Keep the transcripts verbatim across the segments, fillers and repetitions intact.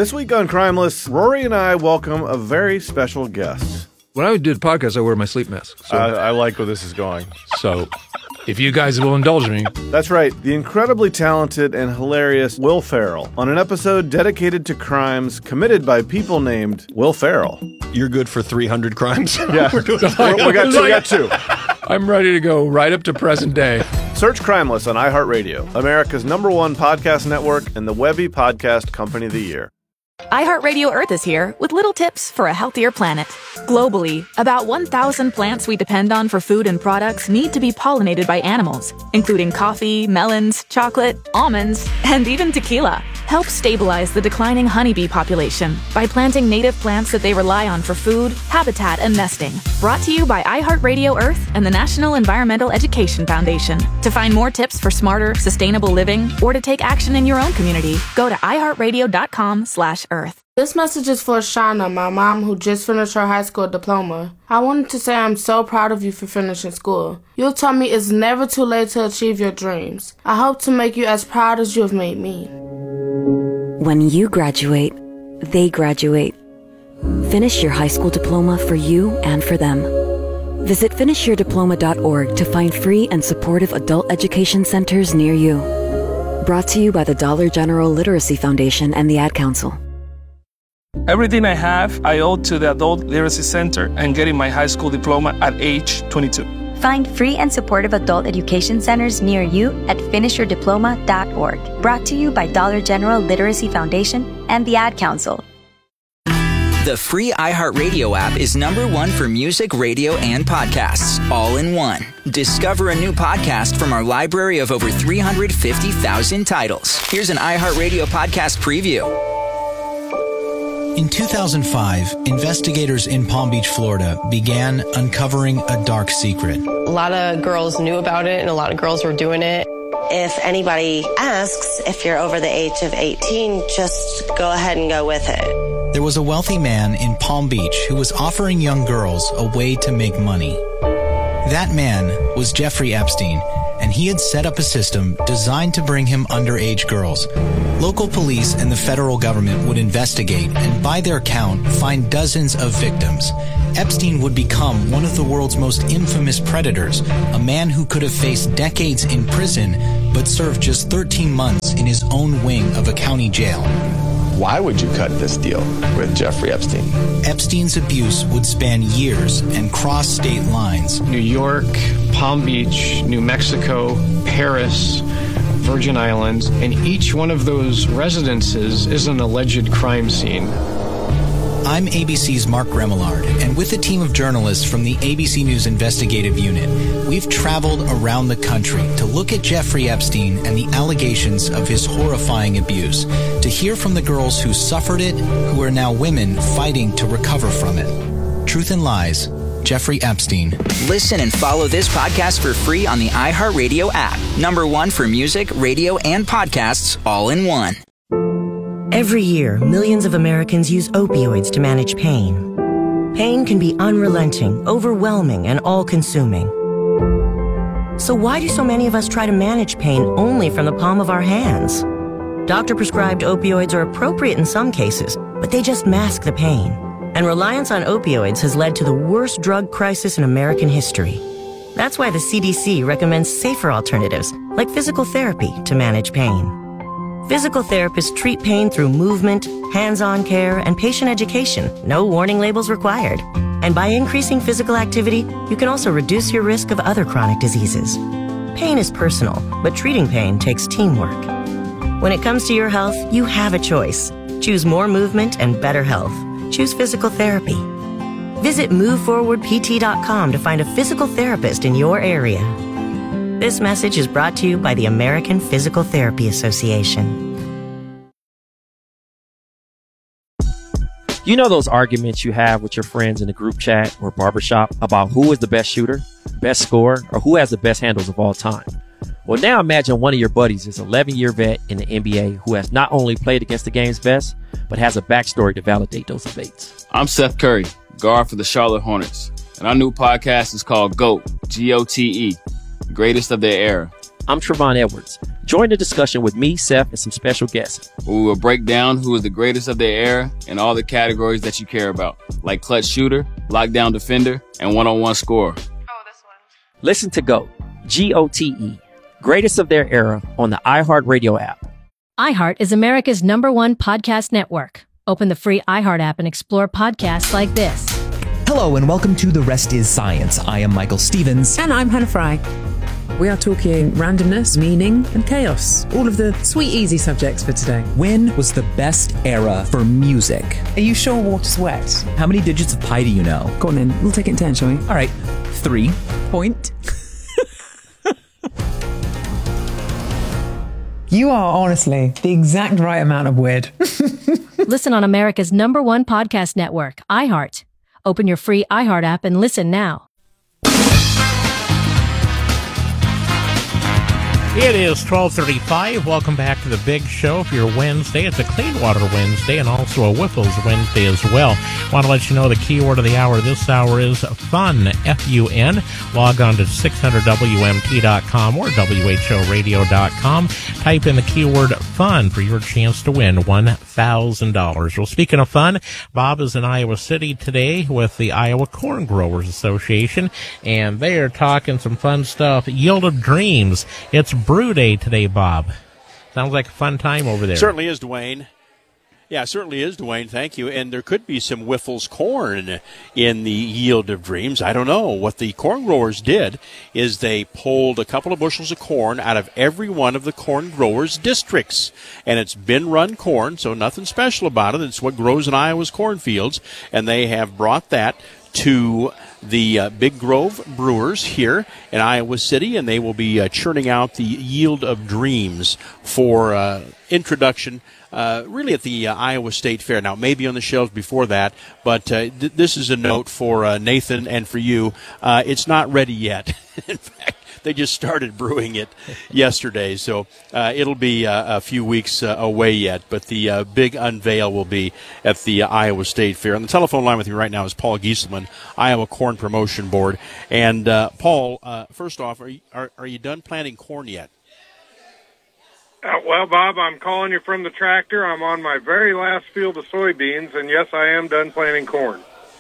This week on Crimeless, Rory and I welcome a very special guest. When I do the podcast, I wear my sleep mask. So, I, I like where this is going. So, if you guys will indulge me. That's right, the incredibly talented and hilarious Will Ferrell on an episode dedicated to crimes committed by people named Will Ferrell. You're good for three hundred crimes? Yeah, We're doing we, we, got two, we got two. I'm ready to go right up to present day. Search Crimeless on iHeartRadio, America's number one podcast network and the Webby Podcast Company of the Year. iHeartRadio Earth is here with little tips for a healthier planet. Globally, about one thousand plants we depend on for food and products need to be pollinated by animals, including coffee, melons, chocolate, almonds, and even tequila. Help stabilize the declining honeybee population by planting native plants that they rely on for food, habitat, and nesting. Brought to you by iHeartRadio Earth and the National Environmental Education Foundation. To find more tips for smarter, sustainable living or to take action in your own community, go to iHeartRadio.com slash Earth. This message is for Shauna, my mom who just finished her high school diploma. I wanted to say I'm so proud of you for finishing school. You taught me it's never too late to achieve your dreams. I hope to make you as proud as you have made me. When you graduate, they graduate. Finish your high school diploma for you and for them. Visit finish your diploma dot org to find free and supportive adult education centers near you. Brought to you by the Dollar General Literacy Foundation and the Ad Council. Everything I have, I owe to the Adult Literacy Center and getting my high school diploma at age twenty-two. Find free and supportive adult education centers near you at finish your diploma dot org. Brought to you by Dollar General Literacy Foundation and the Ad Council. The free iHeartRadio app is number one for music, radio, and podcasts, all in one. Discover a new podcast from our library of over three hundred fifty thousand titles. Here's an iHeartRadio podcast preview. In two thousand five, investigators in Palm Beach, Florida began uncovering a dark secret. A lot of girls knew about it and a lot of girls were doing it. If anybody asks if you're over the age of eighteen, just go ahead and go with it. There was a wealthy man in Palm Beach who was offering young girls a way to make money. That man was Jeffrey Epstein, and he had set up a system designed to bring him underage girls. Local police and the federal government would investigate and, by their count, find dozens of victims. Epstein would become one of the world's most infamous predators, a man who could have faced decades in prison but served just thirteen months in his own wing of a county jail. Why would you cut this deal with Jeffrey Epstein? Epstein's abuse would span years and cross state lines. New York, Palm Beach, New Mexico, Paris, Virgin Islands, and each one of those residences is an alleged crime scene. I'm A B C's Mark Remillard, and with a team of journalists from the A B C News Investigative Unit, we've traveled around the country to look at Jeffrey Epstein and the allegations of his horrifying abuse, to hear from the girls who suffered it, who are now women fighting to recover from it. Truth and Lies, Jeffrey Epstein. Listen and follow this podcast for free on the iHeartRadio app. Number one for music, radio, and podcasts, all in one. Every year, millions of Americans use opioids to manage pain. Pain can be unrelenting, overwhelming, and all-consuming. So why do so many of us try to manage pain only from the palm of our hands? Doctor-prescribed opioids are appropriate in some cases, but they just mask the pain. And reliance on opioids has led to the worst drug crisis in American history. That's why the C D C recommends safer alternatives, like physical therapy, to manage pain. Physical therapists treat pain through movement, hands-on care, and patient education. No warning labels required. And by increasing physical activity, you can also reduce your risk of other chronic diseases. Pain is personal, but treating pain takes teamwork. When it comes to your health, you have a choice. Choose more movement and better health. Choose physical therapy. Visit move forward p t dot com to find a physical therapist in your area. This message is brought to you by the American Physical Therapy Association. You know those arguments you have with your friends in the group chat or barbershop about who is the best shooter, best scorer, or who has the best handles of all time? Well, now imagine one of your buddies is an eleven-year vet in the N B A who has not only played against the game's best, but has a backstory to validate those debates. I'm Seth Curry, guard for the Charlotte Hornets, and our new podcast is called GOAT, G O T E, Greatest of Their Era. I'm Trevon Edwards, Join the discussion with me, Seth, and some special guests. We will break down who is the greatest of their era in all the categories that you care about, like clutch shooter, lockdown defender, and one-on-one scorer. Listen to GOAT, G O T E, greatest of their era on the iHeartRadio app. iHeart is America's number one podcast network. Open the free iHeart app and explore podcasts like this. Hello and welcome to The Rest is Science. I am Michael Stevens. And I'm Hannah Fry. We are talking randomness, meaning, and chaos. All of the sweet, easy subjects for today. When was the best era for music? Are you sure water's wet? How many digits of pi do you know? Go on then. We'll take it in turn, shall we? All right. Three. Point. You are honestly the exact right amount of weird. Listen on America's number one podcast network, iHeart. Open your free iHeart app and listen now. It is twelve thirty-five. Welcome back to the big show for your Wednesday. It's a Clean Water Wednesday and also a Whiffles Wednesday as well. Want to let you know the keyword of the hour this hour is fun, F U N. Log on to six hundred W M T dot com or W H O radio dot com. Type in the keyword fun for your chance to win one thousand dollars. Well, speaking of fun, Bob is in Iowa City today with the Iowa Corn Growers Association, and they are talking some fun stuff. Yield of Dreams. It's Brew Day today, Bob. Sounds like a fun time over there. Certainly is, Dwayne. Yeah, certainly is, Dwayne. Thank you. And there could be some Whiffles corn in the Yield of Dreams. I don't know. What the corn growers did is they pulled a couple of bushels of corn out of every one of the corn growers' districts. And it's bin-run corn, so nothing special about it. It's what grows in Iowa's cornfields. And they have brought that to the uh, Big Grove Brewers here in Iowa City, and they will be uh, churning out the Yield of Dreams for uh, introduction uh, really at the uh, Iowa State Fair. Now, maybe on the shelves before that, but uh, th- this is a note for uh, Nathan and for you. Uh, it's not ready yet. In fact, they just started brewing it yesterday, so uh, it'll be uh, a few weeks uh, away yet. But the uh, big unveil will be at the uh, Iowa State Fair. On the telephone line with you right now is Paul Gieselman, Iowa Corn Promotion Board. And uh, Paul, uh, first off, are you, are, are you done planting corn yet? Uh, well, Bob, I'm calling you from the tractor. I'm on my very last field of soybeans, and yes, I am done planting corn.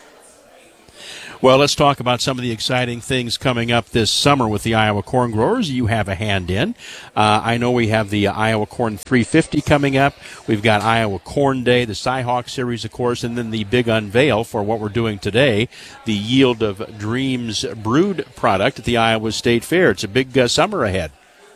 Well, let's talk about some of the exciting things coming up this summer with the Iowa Corn Growers you have a hand in. Uh, I know we have the Iowa Corn three fifty coming up. We've got Iowa Corn Day, the Cyhawk Series, of course, and then the big unveil for what we're doing today, the Yield of Dreams brewed product at the Iowa State Fair. It's a big uh, summer ahead.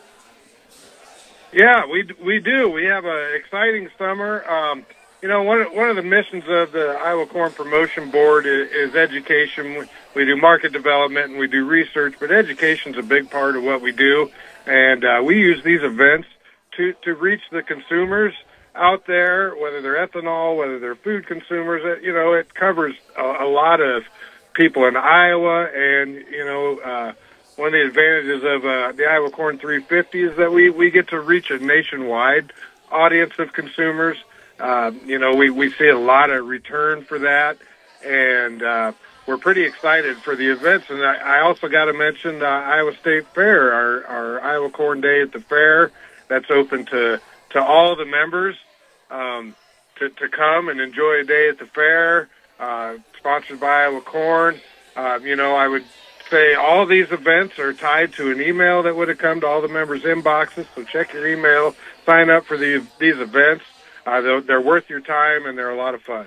Yeah, we we do. We have an exciting summer. Um, You know, one of, one of the missions of the Iowa Corn Promotion Board is, is education. We do market development and we do research, but education's a big part of what we do. And uh, we use these events to, to reach the consumers out there, whether they're ethanol, whether they're food consumers. You know, it covers a, a lot of people in Iowa. And, you know, uh, one of the advantages of uh, the Iowa Corn three fifty is that we, we get to reach a nationwide audience of consumers. Uh, you know, we, we see a lot of return for that, and uh, we're pretty excited for the events. And I, I also got to mention the Iowa State Fair, our, our Iowa Corn Day at the fair. That's open to, to all the members um, to, to come and enjoy a day at the fair, uh, sponsored by Iowa Corn. Uh, you know, I would say all these events are tied to an email that would have come to all the members' inboxes, so check your email, sign up for the, these events. Uh, they're, they're worth your time, and they're a lot of fun.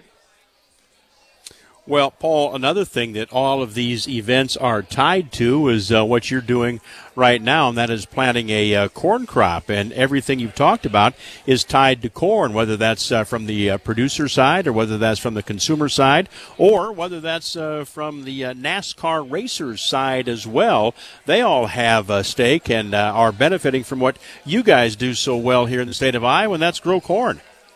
Well, Paul, another thing that all of these events are tied to is uh, what you're doing right now, and that is planting a uh, corn crop. And everything you've talked about is tied to corn, whether that's uh, from the uh, producer side or whether that's from the consumer side or whether that's uh, from the uh, NASCAR racers side as well. They all have a stake and uh, are benefiting from what you guys do so well here in the state of Iowa, and that's grow corn.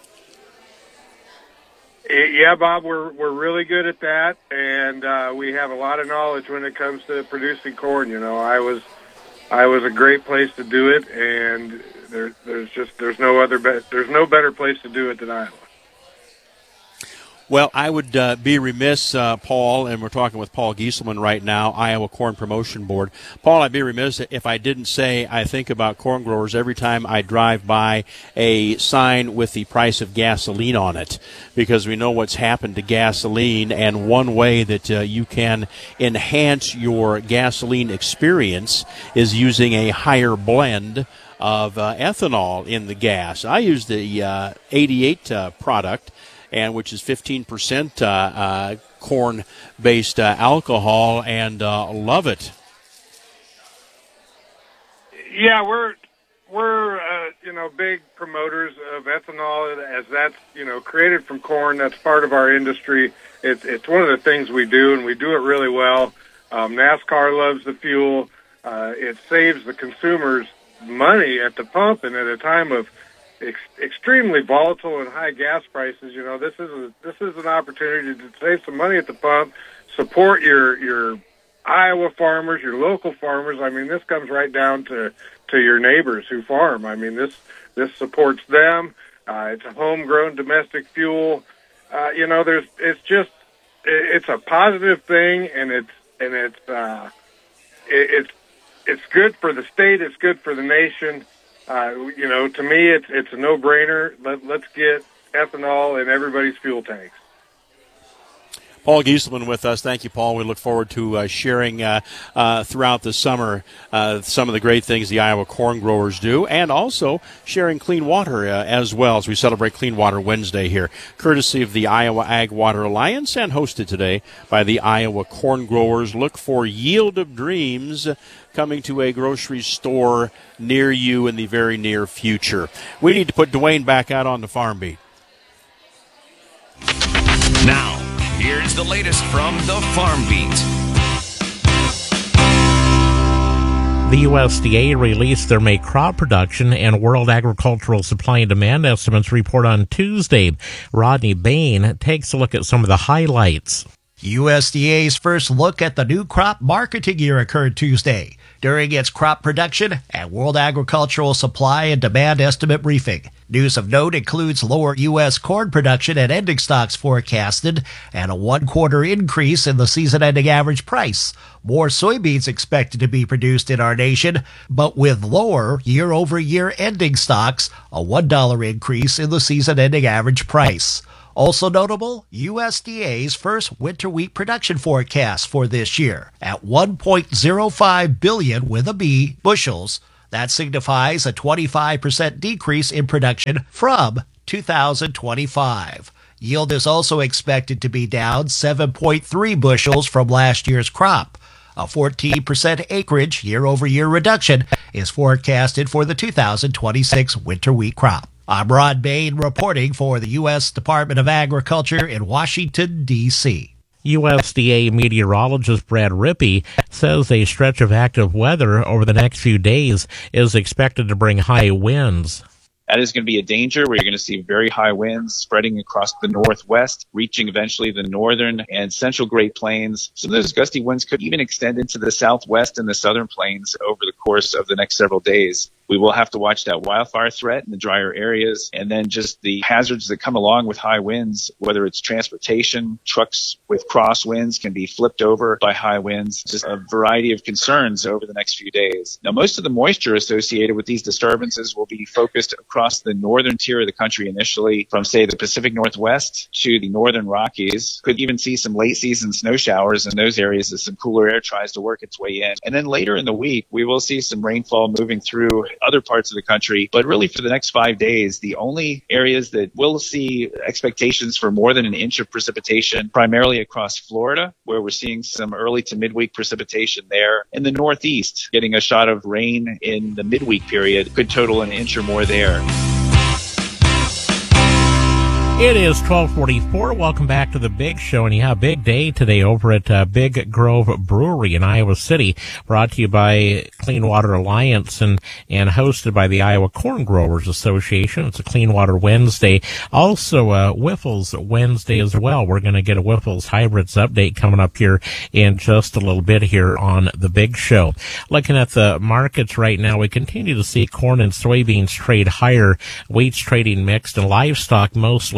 Yeah, Bob, we're we're really good at that, and uh, we have a lot of knowledge when it comes to producing corn. You know, I was I was a great place to do it, and there, there's just there's no other be- there's no better place to do it than Iowa. Well, I would uh, be remiss, uh, Paul, and we're talking with Paul Gieselman right now, Iowa Corn Promotion Board. Paul, I'd be remiss if I didn't say I think about corn growers every time I drive by a sign with the price of gasoline on it, because we know what's happened to gasoline, and one way that uh, you can enhance your gasoline experience is using a higher blend of uh, ethanol in the gas. I use the uh, eighty-eight uh, product, and which is fifteen percent uh, uh, corn-based uh, alcohol, and uh, love it. Yeah, we're we're uh, you know big promoters of ethanol, as that's you know created from corn. That's part of our industry. It's it's one of the things we do, and we do it really well. Um, NASCAR loves the fuel. Uh, it saves the consumers money at the pump, and at a time of ex- extremely volatile and high gas prices, you know, this is a, this is an opportunity to save some money at the pump, support your your Iowa farmers, your local farmers. I mean, this comes right down to, to your neighbors who farm. I mean, this this supports them. Uh, it's a homegrown domestic fuel. Uh, you know, there's it's just it, it's a positive thing, and it's and it's uh, it, it's it's good for the state. It's good for the nation. Uh, you know, to me, it's it's a no-brainer. Let, let's get ethanol in everybody's fuel tanks. Paul Gieselman with us. Thank you, Paul. We look forward to uh, sharing uh, uh, throughout the summer uh, some of the great things the Iowa corn growers do, and also sharing clean water uh, as well as we celebrate Clean Water Wednesday here, courtesy of the Iowa Ag Water Alliance and hosted today by the Iowa corn growers. Look for Yield of Dreams coming to a grocery store near you in the very near future. We need to put Dwayne back out on the farm beat. Now, here's the latest from the Farm Beat. The U S D A released their May crop production and World Agricultural Supply and Demand estimates report on Tuesday. Rodney Bain takes a look at some of the highlights. U S D A's first look at the new crop marketing year occurred Tuesday during its crop production and World Agricultural Supply and Demand estimate briefing. News of note includes lower U S corn production and ending stocks forecasted and a one-quarter increase in the season-ending average price. More soybeans expected to be produced in our nation, but with lower year-over-year ending stocks, a one dollar increase in the season-ending average price. Also notable, U S D A's first winter wheat production forecast for this year at one point zero five billion with a B bushels. That signifies a twenty-five percent decrease in production from two thousand twenty-five. Yield is also expected to be down seven point three bushels from last year's crop. A fourteen percent acreage year-over-year reduction is forecasted for the two thousand twenty-six winter wheat crop. I'm Rod Bain reporting for the U S Department of Agriculture in Washington, D C U S D A meteorologist Brad Rippey says a stretch of active weather over the next few days is expected to bring high winds. That is going to be a danger where you're going to see very high winds spreading across the northwest, reaching eventually the northern and central Great Plains. Some of those gusty winds could even extend into the southwest and the southern plains over the course of the next several days. We will have to watch that wildfire threat in the drier areas, and then just the hazards that come along with high winds, whether it's transportation, trucks with crosswinds can be flipped over by high winds, just a variety of concerns over the next few days. Now, most of the moisture associated with these disturbances will be focused across the northern tier of the country initially, from, say, the Pacific Northwest to the northern Rockies. Could even see some late season snow showers in those areas as some cooler air tries to work its way in. And then later in the week, we will see some rainfall moving through other parts of the country. But really for the next five days, the only areas that will see expectations for more than an inch of precipitation, primarily across Florida, where we're seeing some early to midweek precipitation there. In the Northeast, getting a shot of rain in the midweek period could total an inch or more there. It is twelve forty-four. Welcome back to the Big Show. And yeah, big day today over at uh, Big Grove Brewery in Iowa City, brought to you by Clean Water Alliance and, and hosted by the Iowa Corn Growers Association. It's a Clean Water Wednesday. Also, uh, Whiffles Wednesday as well. We're going to get a Whiffles Hybrids update coming up here in just a little bit here on the Big Show. Looking at the markets right now, we continue to see corn and soybeans trade higher, wheat's trading mixed, and livestock mostly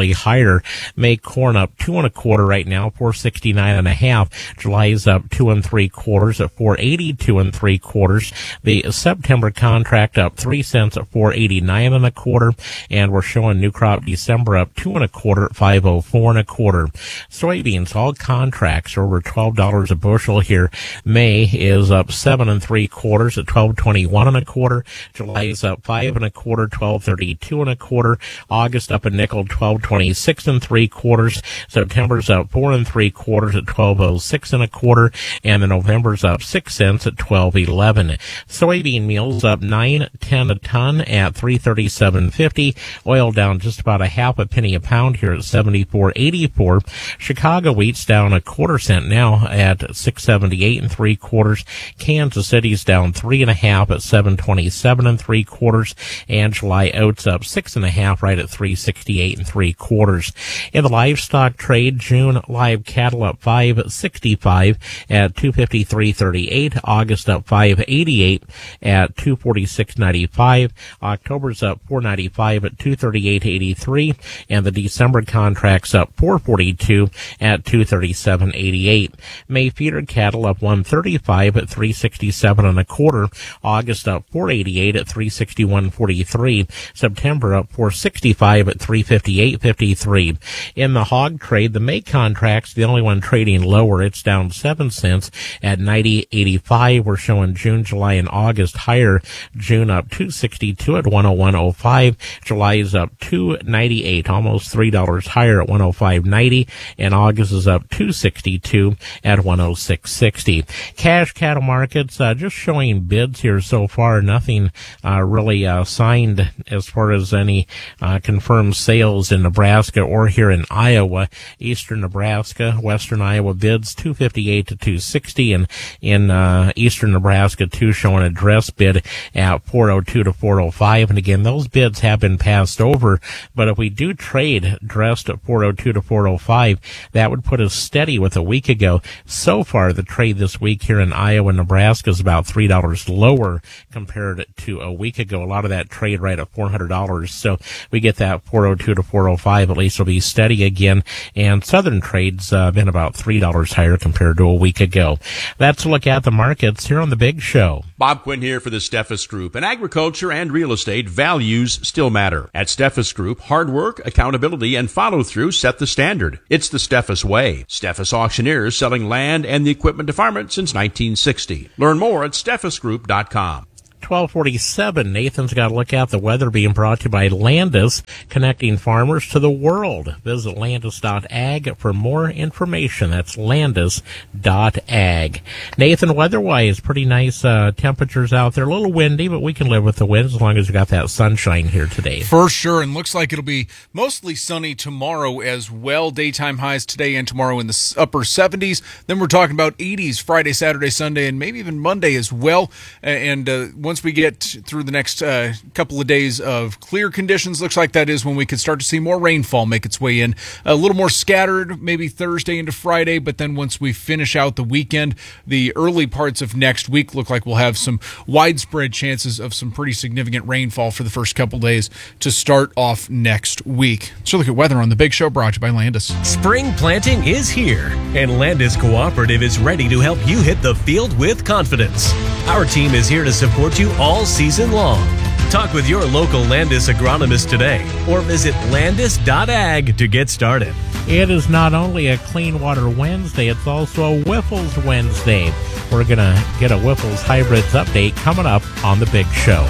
slightly higher. May corn up two and a quarter right now, four sixty-nine and a half. July is up two and three quarters at four eighty-two and three quarters. The September contract up three cents at four eighty-nine and a quarter, and we're showing new crop December up two and a quarter at five oh four and a quarter. Soybeans, all contracts are over twelve dollars a bushel here. May is up seven and three quarters at twelve twenty-one and a quarter. July is up five and a quarter, twelve thirty-two and a quarter. August up a nickel, twelve twenty-six and three quarters. September's up four and three quarters at twelve oh six and a quarter, and the November's up six cents at twelve eleven. Soybean meal's up nine ten a ton at three thirty-seven fifty. Oil down just about a half a penny a pound here at seventy-four eighty-four. Chicago wheat's down a quarter cent now at six seventy-eight and three quarters. Kansas City's down three and a half at seven twenty-seven and three quarters, and July oats up six and a half right at three sixty-eight and three quarters. In the livestock trade, June live cattle up five sixty-five at two fifty-three thirty-eight. August up five eighty-eight at two forty-six ninety-five. October's up four ninety-five at two thirty-eight eighty-three, and the December contract's up four forty-two at two thirty-seven eighty-eight. May feeder cattle up one thirty-five at three sixty-seven and a quarter. August up four eighty-eight at three sixty-one forty-three. September up four sixty-five at three fifty-eight fifty-three. In the hog trade, the May contract's the only one trading lower. It's down seven cents at ninety eighty-five. We're showing June, July, and August higher. June up two sixty-two at one oh one oh five. July is up two ninety-eight, almost three dollars higher at one oh five ninety, and August is up two sixty-two at one oh six sixty. Cash cattle markets uh, just showing bids here so far. Nothing uh, really uh, signed as far as any uh, confirmed sales in Nebraska or here in Iowa. Eastern Nebraska, Western Iowa bids two fifty-eight to two sixty, and in uh, Eastern Nebraska too showing a dress bid at four oh two to four oh five. And again, those bids have been passed over, but if we do trade dressed at four oh two to four oh five, that would put us steady with a week ago. So far, the trade this week here in Iowa and Nebraska is about three dollars lower compared to a week ago. A lot of that trade right at four hundred dollars. So we get that four oh two to four oh five, at least will be steady again. And Southern trade's uh, been about three dollars higher compared to a week ago. That's a look at the markets here on The Big Show. Bob Quinn here for the Steffes Group. In agriculture and real estate, values still matter. At Steffes Group, hard work, accountability, and follow-through set the standard. It's the Steffes way. Steffes Auctioneers, selling land and the equipment to farmers since nineteen sixty. Learn more at steffes group dot com. twelve forty-seven. Nathan's got to look out the weather, being brought to you by Landis, connecting farmers to the world. Visit landis dot ag for more information. That's landis dot ag. Nathan, weather-wise, pretty nice uh, temperatures out there. A little windy, but we can live with the wind as long as we got that sunshine here today. For sure, and looks like it'll be mostly sunny tomorrow as well. Daytime highs today and tomorrow in the upper seventies. Then we're talking about eighties Friday, Saturday, Sunday, and maybe even Monday as well. And uh, once we get through the next uh, couple of days of clear conditions, looks like that is when we could start to see more rainfall make its way in. A little more scattered, maybe Thursday into Friday, but then once we finish out the weekend, the early parts of next week look like we'll have some widespread chances of some pretty significant rainfall for the first couple days to start off next week. So look at weather on The Big Show, brought to you by Landis. Spring planting is here, and Landis Cooperative is ready to help you hit the field with confidence. Our team is here to support you all season long. Talk with your local Landis agronomist today or visit landis dot ag to get started. It is not only a Clean Water Wednesday, it's also a Whiffles Wednesday. We're going to get a Whiffles Hybrids update coming up on The Big Show.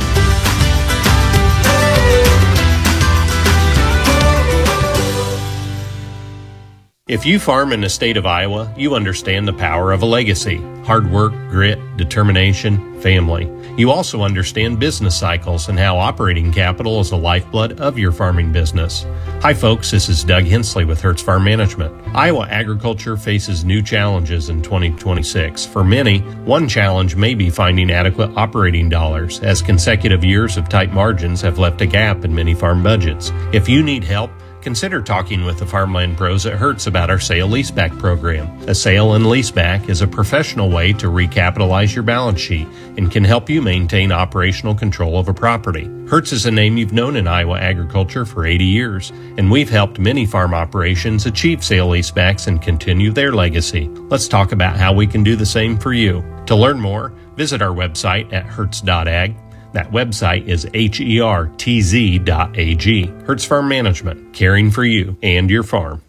If you farm in the state of Iowa, you understand the power of a legacy. Hard work, grit, determination, family. You also understand business cycles and how operating capital is the lifeblood of your farming business. Hi folks, this is Doug Hensley with Hertz Farm Management. Iowa agriculture faces new challenges in twenty twenty-six. For many, one challenge may be finding adequate operating dollars, as consecutive years of tight margins have left a gap in many farm budgets. If you need help, consider talking with the farmland pros at Hertz about our sale leaseback program. A sale and leaseback is a professional way to recapitalize your balance sheet and can help you maintain operational control of a property. Hertz is a name you've known in Iowa agriculture for eighty years, and we've helped many farm operations achieve sale leasebacks and continue their legacy. Let's talk about how we can do the same for you. To learn more, visit our website at hertz dot ag. That website is H E R T Z dot A G. Hertz Farm Management, caring for you and your farm.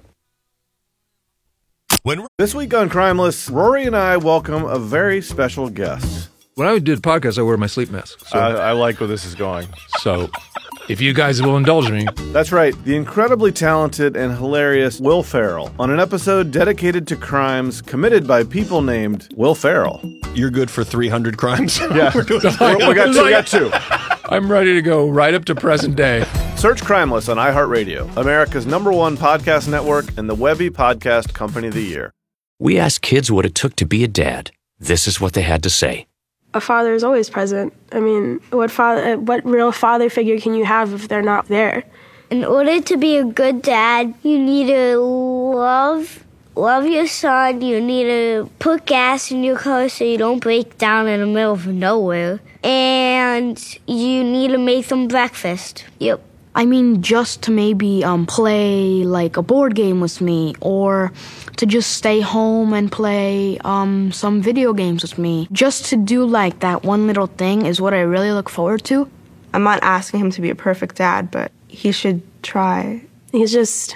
When this week on Crimeless, Rory and I welcome a very special guest. When I do the podcast, I wear my sleep mask. So. I, I like where this is going. So, if you guys will indulge me. That's right, the incredibly talented and hilarious Will Ferrell on an episode dedicated to crimes committed by people named Will Ferrell. You're good for three hundred crimes? Yeah, we got two. We got two. I'm ready to go right up to present day. Search Crimeless on iHeartRadio, America's number one podcast network and the Webby Podcast Company of the Year. We asked kids what it took to be a dad. This is what they had to say. A father is always present. I mean, what father, what real father figure can you have if they're not there? In order to be a good dad, you need to love, love your son. You need to put gas in your car so you don't break down in the middle of nowhere. And you need to make them breakfast. Yep. I mean, just to maybe um, play like a board game with me, or to just stay home and play um, some video games with me. Just to do like that one little thing is what I really look forward to. I'm not asking him to be a perfect dad, but he should try. He's just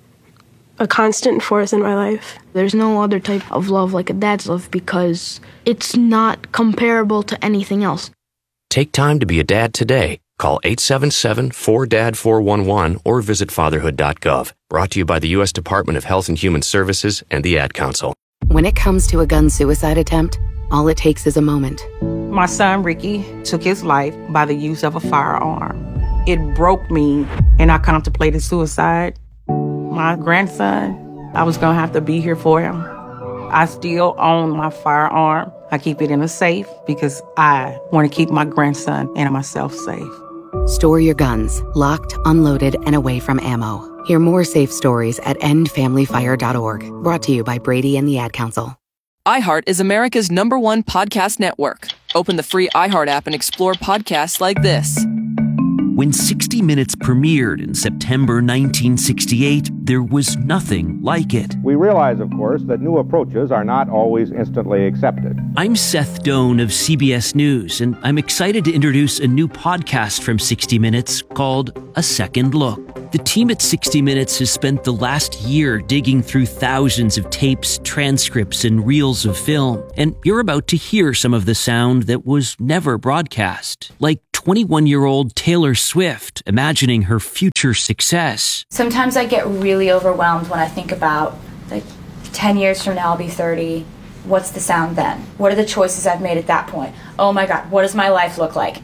a constant force in my life. There's no other type of love like a dad's love because it's not comparable to anything else. Take time to be a dad today. Call eight seven seven, four D A D, four one one or visit fatherhood dot gov. Brought to you by the U S Department of Health and Human Services and the Ad Council. When it comes to a gun suicide attempt, all it takes is a moment. My son, Ricky, took his life by the use of a firearm. It broke me, and I contemplated suicide. My grandson, I was going to have to be here for him. I still own my firearm. I keep it in a safe because I want to keep my grandson and myself safe. Store your guns, locked, unloaded, and away from ammo. Hear more safe stories at end family fire dot org. Brought to you by Brady and the Ad Council. iHeart is America's number one podcast network. Open the free iHeart app and explore podcasts like this. When sixty minutes premiered in September nineteen sixty-eight, there was nothing like it. We realize, of course, that new approaches are not always instantly accepted. I'm Seth Doan of C B S News, and I'm excited to introduce a new podcast from sixty minutes called A Second Look. The team at sixty minutes has spent the last year digging through thousands of tapes, transcripts, and reels of film, and you're about to hear some of the sound that was never broadcast, like twenty-one-year-old Taylor Swift imagining her future success. Sometimes I get really overwhelmed when I think about, like, ten years from now I'll be thirty. What's the sound then? What are the choices I've made at that point? Oh my God, what does my life look like?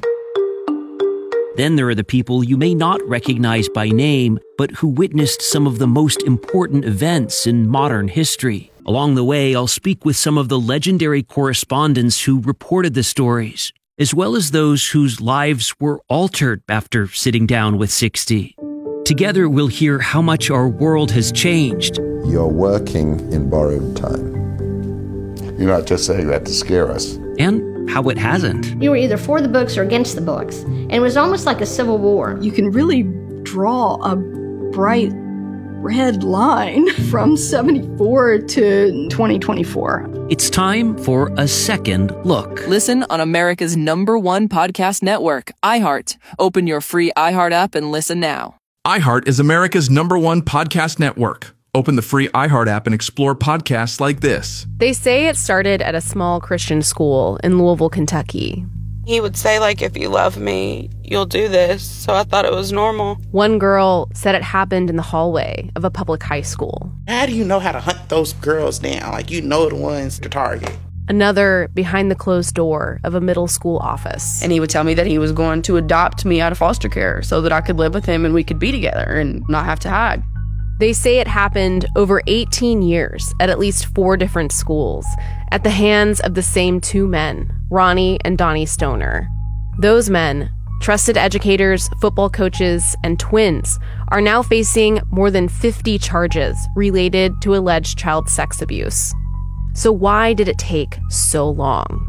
Then there are the people you may not recognize by name, but who witnessed some of the most important events in modern history. Along the way, I'll speak with some of the legendary correspondents who reported the stories, as well as those whose lives were altered after sitting down with sixty. Together, we'll hear how much our world has changed. You're working in borrowed time. You're not just saying that to scare us. And how it hasn't. You were either for the books or against the books, and it was almost like a civil war. You can really draw a bright red line from seventy-four to twenty twenty-four. It's time for A Second Look. Listen on America's number one podcast network, iHeart. Open your free iHeart app and listen now. iHeart is America's number one podcast network. Open the free iHeart app and explore podcasts like this. They say it started at a small Christian school in Louisville, Kentucky. He would say, like, if you love me, you'll do this. So I thought it was normal. One girl said it happened in the hallway of a public high school. How do you know how to hunt those girls down? Like, you know the ones to target. Another behind the closed door of a middle school office. And he would tell me that he was going to adopt me out of foster care so that I could live with him and we could be together and not have to hide. They say it happened over eighteen years at at least four different schools at the hands of the same two men, Ronnie and Donnie Stoner. Those men Trusted educators, football coaches, and twins are now facing more than fifty charges related to alleged child sex abuse. So why did it take so long?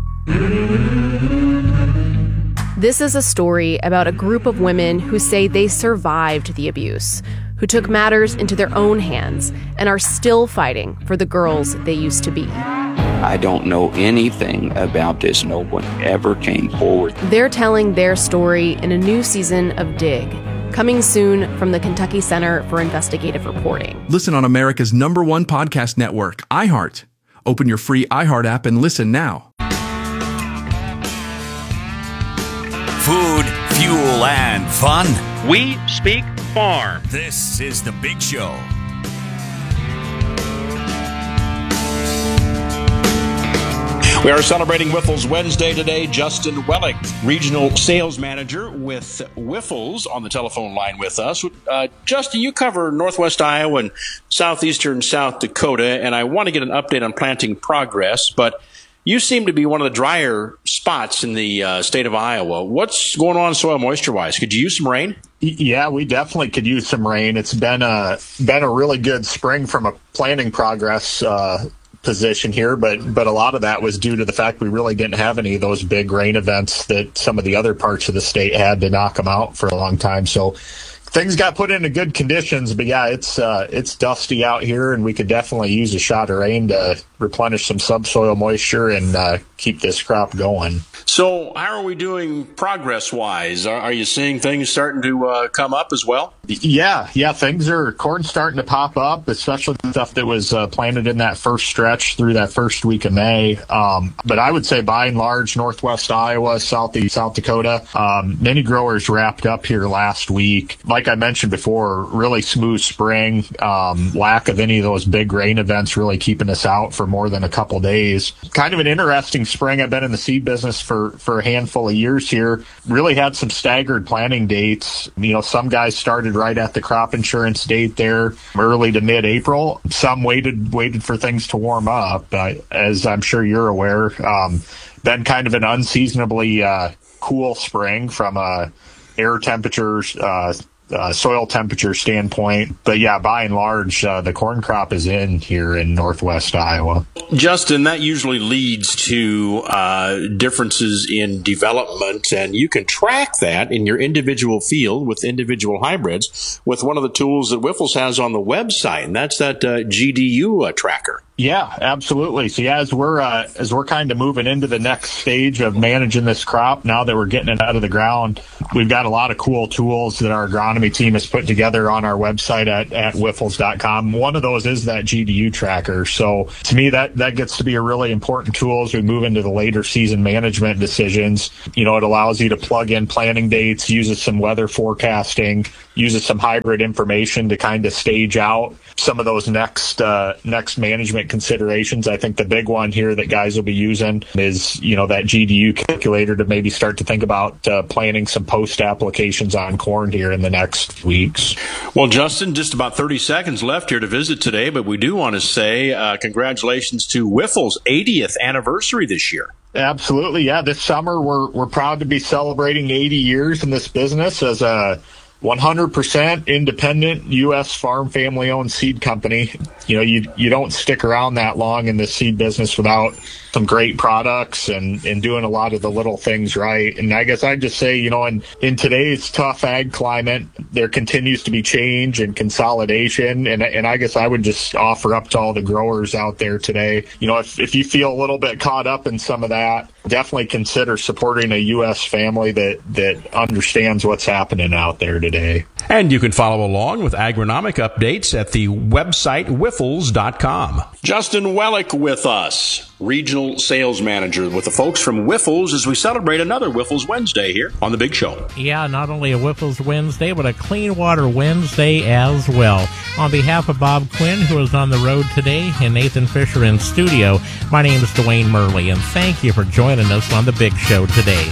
This is a story about a group of women who say they survived the abuse, who took matters into their own hands and are still fighting for the girls they used to be. I don't know anything about this. No one ever came forward. They're telling their story in a new season of Dig, coming soon from the Kentucky Center for Investigative Reporting. Listen on America's number one podcast network, iHeart. Open your free iHeart app and listen now. Food, fuel, and fun. We speak farm. This is The Big Show. We are celebrating Wyffels Wednesday today. Justin Wellick, Regional Sales Manager with Wyffels, on the telephone line with us. Uh, Justin, you cover Northwest Iowa and southeastern South Dakota, and I want to get an update on planting progress, but you seem to be one of the drier spots in the uh, state of Iowa. What's going on soil moisture-wise? Could you use some rain? Yeah, we definitely could use some rain. It's been a, been a really good spring from a planting progress uh position here, but but a lot of that was due to the fact we really didn't have any of those big rain events that some of the other parts of the state had to knock them out for a long time. So things got put into good conditions, but yeah, it's uh, it's dusty out here, and we could definitely use a shot of rain to replenish some subsoil moisture and uh, keep this crop going. So how are we doing progress-wise? Are, are you seeing things starting to uh, come up as well? Yeah, yeah, things are, corn's starting to pop up, especially the stuff that was uh, planted in that first stretch through that first week of May. Um, but I would say by and large, Northwest Iowa, Southeast South Dakota, um, many growers wrapped up here last week. Like I mentioned before, really smooth spring, um, lack of any of those big rain events really keeping us out for more than a couple days. Kind of an interesting spring. I've been in the seed business for For, for a handful of years here. Really had some staggered planting dates. You know, some guys started right at the crop insurance date there, early to mid-April. Some waited waited for things to warm up. Uh, as I'm sure you're aware, um, been kind of an unseasonably uh, cool spring from a air temperatures, uh, uh, soil temperature standpoint. But yeah, by and large, uh, the corn crop is in here in Northwest Iowa. Justin, that usually leads to uh, differences in development, and you can track that in your individual field with individual hybrids with one of the tools that Wyffels has on the website, and that's that uh, G D U uh, tracker. Yeah, absolutely. So yeah, as we're uh, as we're kind of moving into the next stage of managing this crop, now that we're getting it out of the ground, we've got a lot of cool tools that our agronomy team has put together on our website at, at wyffels dot com. One of those is that G D U tracker. So to me, that that gets to be a really important tool as we move into the later season management decisions. You know, it allows you to plug in planting dates, uses some weather forecasting, uses some hybrid information to kind of stage out some of those next uh, next management considerations. I think the big one here that guys will be using is, you know, that G D U calculator to maybe start to think about uh, planning some post applications on corn here in the next weeks. Well, Justin, just about thirty seconds left here to visit today, but we do want to say uh, congratulations to Wyffels' eightieth anniversary this year. Absolutely, yeah. This summer we're we're proud to be celebrating eighty years in this business as a one hundred percent independent U S farm family-owned seed company. You know, you you don't stick around that long in the seed business without some great products and, and doing a lot of the little things right. And I guess I'd just say, you know, in, in today's tough ag climate, there continues to be change and consolidation. And, and I guess I would just offer up to all the growers out there today, you know, if, if you feel a little bit caught up in some of that, definitely consider supporting a U S family that, that understands what's happening out there today. And you can follow along with agronomic updates at the website wyffels dot com. Justin Wellick with us, Regional Sales Manager with the folks from Wyffels, as we celebrate another Wyffels Wednesday here on The Big Show. Yeah, not only a Wyffels Wednesday, but a Clean Water Wednesday as well. On behalf of Bob Quinn, who is on the road today, and Nathan Fisher in studio, my name is Dwayne Murley, and thank you for joining us on The Big Show today.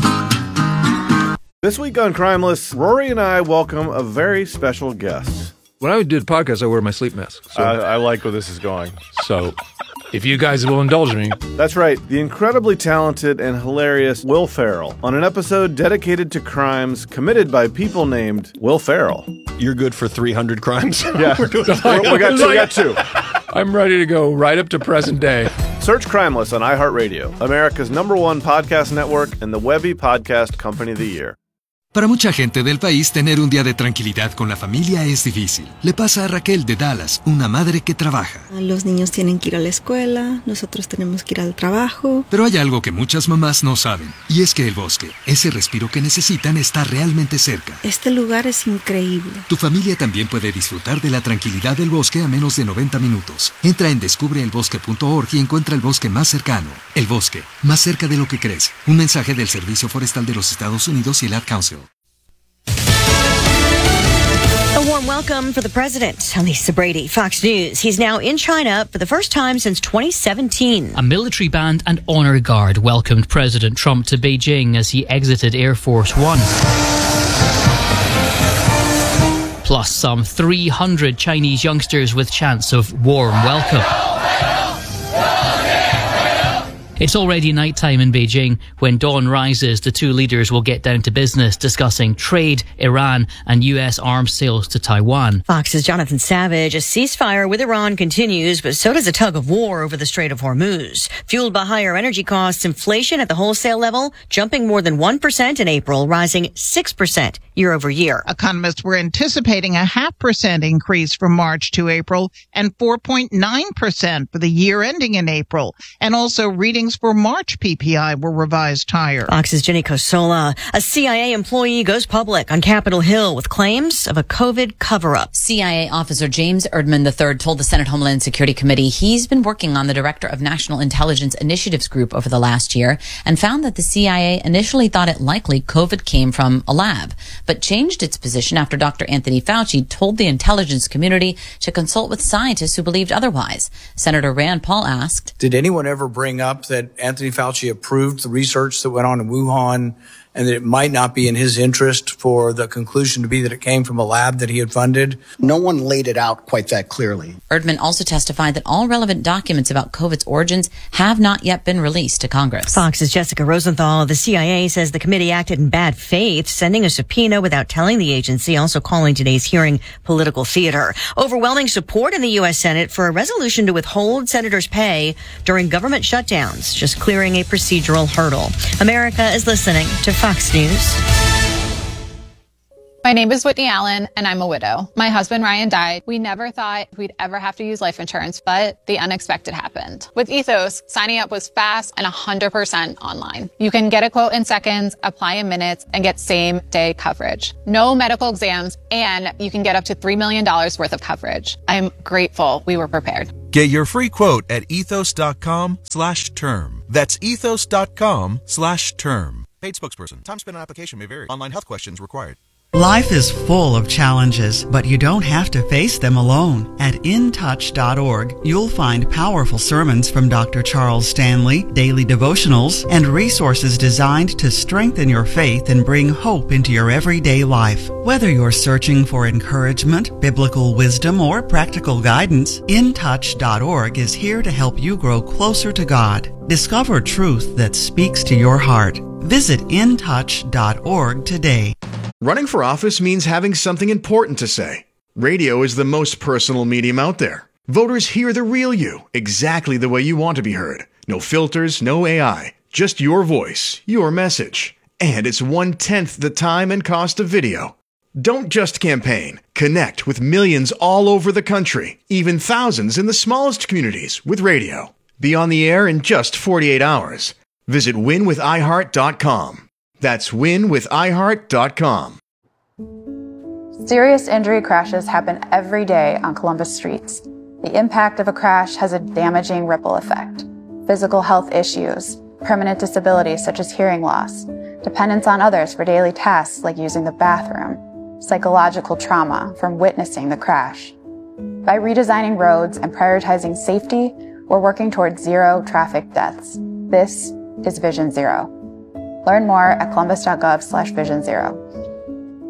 This week on Crimeless, Rory and I welcome a very special guest. When I do the podcast, I wear my sleep mask. So. I, I like where this is going. So, if you guys will indulge me. That's right. The incredibly talented and hilarious Will Ferrell on an episode dedicated to crimes committed by people named Will Ferrell. You're good for three hundred crimes? Yeah. We're doing we got two. We got two. I'm ready to go right up to present day. Search Crimeless on iHeartRadio, America's number one podcast network and the Webby Podcast Company of the Year. Para mucha gente del país, tener un día de tranquilidad con la familia es difícil. Le pasa a Raquel de Dallas, una madre que trabaja. Los niños tienen que ir a la escuela, nosotros tenemos que ir al trabajo. Pero hay algo que muchas mamás no saben, y es que el bosque, ese respiro que necesitan, está realmente cerca. Este lugar es increíble. Tu familia también puede disfrutar de la tranquilidad del bosque a menos de noventa minutos. Entra en descubre el bosque punto org y encuentra el bosque más cercano. El bosque, más cerca de lo que crees. Un mensaje del Servicio Forestal de los Estados Unidos y el Ad Council. A warm welcome for the president. I'm Lisa Brady, Fox News. He's now in China for the first time since twenty seventeen. A military band and honor guard welcomed President Trump to Beijing as he exited Air Force One. Plus, some three hundred Chinese youngsters with chants of warm welcome. It's already nighttime in Beijing. When dawn rises, the two leaders will get down to business, discussing trade, Iran, and U S arms sales to Taiwan. Fox's Jonathan Savage. A ceasefire with Iran continues, but so does a tug of war over the Strait of Hormuz. Fueled by higher energy costs, inflation at the wholesale level jumping more than one percent in April, rising six percent year over year. Economists were anticipating a half percent increase from March to April and four point nine percent for the year ending in April. And also readings for March P P I were revised higher. Fox's Jenny Cosola. A C I A employee goes public on Capitol Hill with claims of a COVID cover-up. C I A Officer James Erdman the third told the Senate Homeland Security Committee he's been working on the Director of National Intelligence Initiatives Group over the last year and found that the C I A initially thought it likely COVID came from a lab, but changed its position after Doctor Anthony Fauci told the intelligence community to consult with scientists who believed otherwise. Senator Rand Paul asked, Did anyone ever bring up that Anthony Fauci approved the research that went on in Wuhan and that it might not be in his interest for the conclusion to be that it came from a lab that he had funded? No one laid it out quite that clearly. Erdman also testified that all relevant documents about COVID's origins have not yet been released to Congress. Fox's Jessica Rosenthal. The C I A says the committee acted in bad faith, sending a subpoena without telling the agency, also calling today's hearing political theater. Overwhelming support in the U S Senate for a resolution to withhold senators' pay during government shutdowns, just clearing a procedural hurdle. America is listening to Fox News. My name is Whitney Allen, and I'm a widow. My husband, Ryan, died. We never thought we'd ever have to use life insurance, but the unexpected happened. With Ethos, signing up was fast and one hundred percent online. You can get a quote in seconds, apply in minutes, and get same-day coverage. No medical exams, and you can get up to three million dollars worth of coverage. I'm grateful we were prepared. Get your free quote at ethos.com slash term. That's ethos.com slash term. Paid spokesperson. Time spent on application may vary. Online health questions required. Life is full of challenges, but you don't have to face them alone. At in touch dot org, you'll find powerful sermons from Doctor Charles Stanley, daily devotionals, and resources designed to strengthen your faith and bring hope into your everyday life. Whether you're searching for encouragement, biblical wisdom, or practical guidance, in touch dot org is here to help you grow closer to God. Discover truth that speaks to your heart. Visit in touch dot org today. Running for office means having something important to say. Radio is the most personal medium out there. Voters hear the real you, exactly the way you want to be heard. No filters, no A I, just your voice, your message. And it's one-tenth the time and cost of video. Don't just campaign. Connect with millions all over the country, even thousands in the smallest communities with radio. Be on the air in just forty-eight hours. Visit win with i heart dot com. That's win with i heart dot com. Serious injury crashes happen every day on Columbus streets. The impact of a crash has a damaging ripple effect. Physical health issues, permanent disabilities such as hearing loss, dependence on others for daily tasks like using the bathroom, psychological trauma from witnessing the crash. By redesigning roads and prioritizing safety, we're working towards zero traffic deaths. This is Vision Zero. Learn more at columbus dot gov slash vision zero.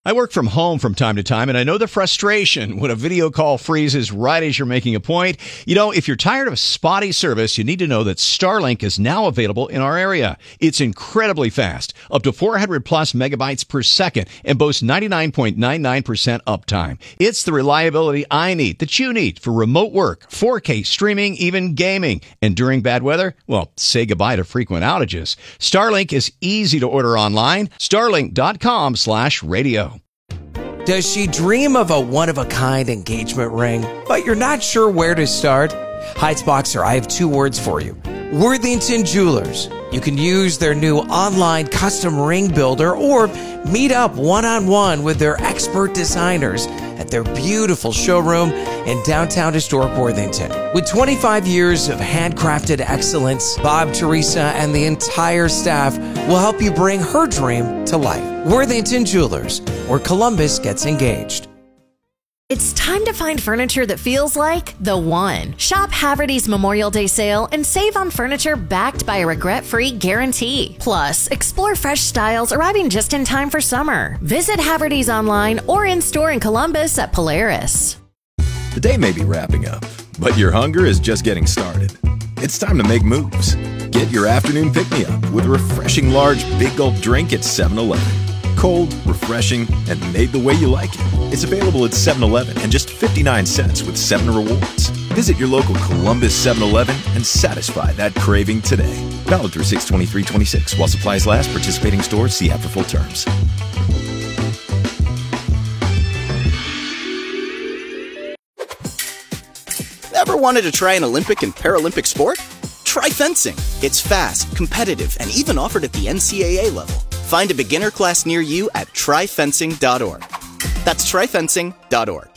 I work from home from time to time, and I know the frustration when a video call freezes right as you're making a point. You know, if you're tired of spotty service, you need to know that Starlink is now available in our area. It's incredibly fast, up to four hundred plus megabytes per second, and boasts ninety-nine point nine nine percent uptime. It's the reliability I need, that you need, for remote work, four K streaming, even gaming. And during bad weather, well, say goodbye to frequent outages. Starlink is easy to order online. Starlink.com slash radio. Does she dream of a one-of-a-kind engagement ring, but you're not sure where to start? Heights Boxer, I have two words for you. Worthington Jewelers. You can use their new online custom ring builder or meet up one-on-one with their expert designers at their beautiful showroom in downtown historic Worthington. With twenty-five years of handcrafted excellence, Bob, Teresa, and the entire staff will help you bring her dream to life. Worthington Jewelers, where Columbus gets engaged. It's time to find furniture that feels like the one. Shop Haverty's Memorial Day sale and save on furniture backed by a regret-free guarantee. Plus, explore fresh styles arriving just in time for summer. Visit Haverty's online or in-store in Columbus at Polaris. The day may be wrapping up, but your hunger is just getting started. It's time to make moves. Get your afternoon pick-me-up with a refreshing large Big Gulp drink at seven eleven. Cold, refreshing, and made the way you like it. It's available at seven eleven and just fifty-nine cents with seven rewards. Visit your local Columbus seven eleven and satisfy that craving today. Valid through six twenty-three twenty-six. While supplies last, participating stores, see app for full terms. Ever wanted to try an Olympic and Paralympic sport? Try fencing. It's fast, competitive, and even offered at the N C A A level. Find a beginner class near you at try fencing dot org. That's try fencing dot org.